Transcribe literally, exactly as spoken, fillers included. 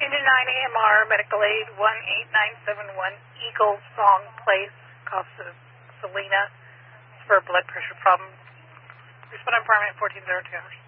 Union nine A M R, medical aid one eight nine seven one, Eagle Song Place, Costa Salina, for a blood pressure problem. Respond on Farming at fourteen oh two hours.